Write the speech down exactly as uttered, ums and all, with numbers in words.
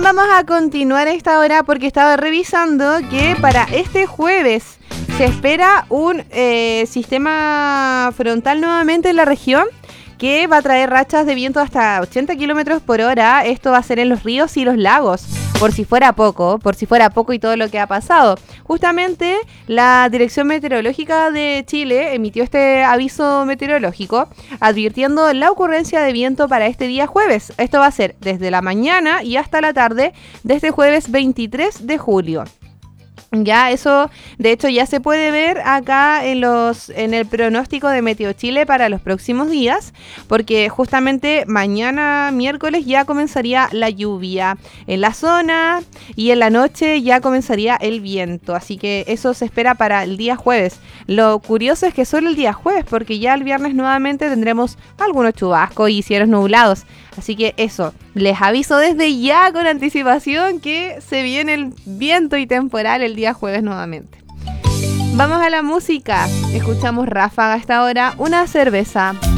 Bien, vamos a continuar esta hora porque estaba revisando que para este jueves se espera un eh, sistema frontal nuevamente en la región que va a traer rachas de viento hasta ochenta kilómetros por hora. Esto va a ser en los ríos y los lagos, por si fuera poco, por si fuera poco y todo lo que ha pasado. Justamente la Dirección Meteorológica de Chile emitió este aviso meteorológico advirtiendo la ocurrencia de viento para este día jueves. Esto va a ser desde la mañana y hasta la tarde de este jueves veintitrés de julio. Ya eso, de hecho, ya se puede ver acá en los en el pronóstico de Meteo Chile para los próximos días, porque justamente mañana miércoles ya comenzaría la lluvia en la zona y en la noche ya comenzaría el viento, así que eso se espera para el día jueves. Lo curioso es que solo el día jueves, porque ya el viernes nuevamente tendremos algunos chubascos y cielos nublados, así que eso, les aviso desde ya con anticipación que se viene el viento y temporal el día jueves nuevamente. Vamos a la música. Escuchamos Ráfaga hasta ahora, una cerveza.